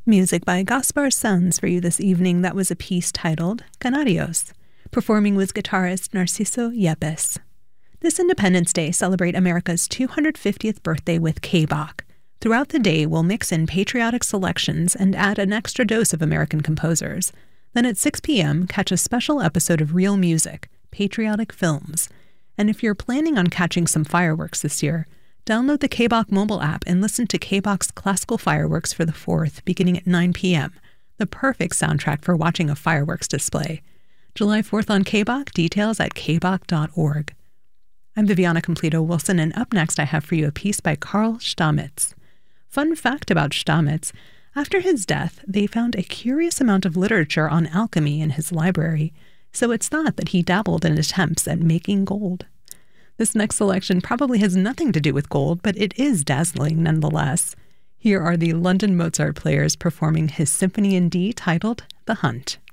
Music by Gaspar Sanz for you this evening. That was a piece titled Canarios. Performing was guitarist Narciso Yepes. This Independence Day, celebrate America's 250th birthday with K-Bach. Throughout the day, we'll mix in patriotic selections and add an extra dose of American composers. Then at 6 p.m., catch a special episode of Real Music, Patriotic Films. And if you're planning on catching some fireworks this year, download the K-Bach mobile app and listen to K-Bach's classical fireworks for the 4th, beginning at 9 p.m., the perfect soundtrack for watching a fireworks display. July 4th on K-Bach, details at kbach.org. I'm Viviana Completo-Wilson, and up next I have for you a piece by Karl Stamitz. Fun fact about Stamitz, after his death, they found a curious amount of literature on alchemy in his library, so it's thought that he dabbled in attempts at making gold. This next selection probably has nothing to do with gold, but it is dazzling nonetheless. Here are the London Mozart Players performing his Symphony in D titled The Hunt.